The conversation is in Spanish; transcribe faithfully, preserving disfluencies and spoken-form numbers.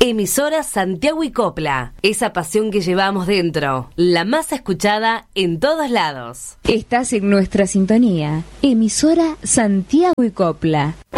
Emisora Santiago y Copla, esa pasión que llevamos dentro, la más escuchada en todos lados. Estás en nuestra sintonía, Emisora Santiago y Copla.